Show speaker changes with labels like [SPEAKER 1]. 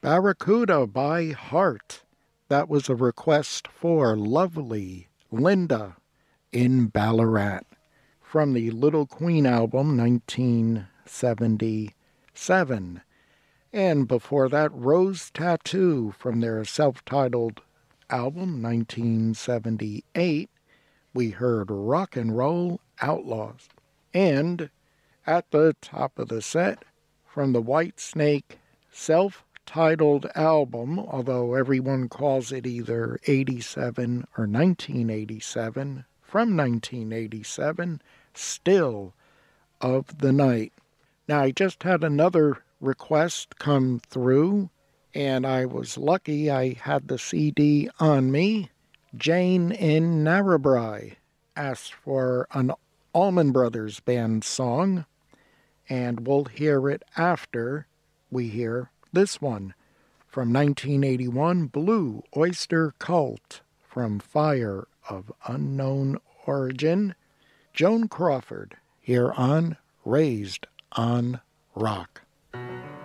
[SPEAKER 1] Barracuda by Heart. That was a request for lovely Linda in Ballarat from the Little Queen album 1977. And before that, Rose Tattoo from their self-titled album 1978. We heard Rock and Roll Outlaws. And at the top of the set, from the Whitesnake self-titled album, although everyone calls it either 87 or 1987, from 1987, Still of the Night. Now, I just had another request come through, and I was lucky I had the CD on me. Jane in Narrabri asked for an Allman Brothers Band song, and we'll hear it after we hear this one from 1981, Blue Oyster Cult from Fire of Unknown Origin. Joan Crawford here on Raised on Rock.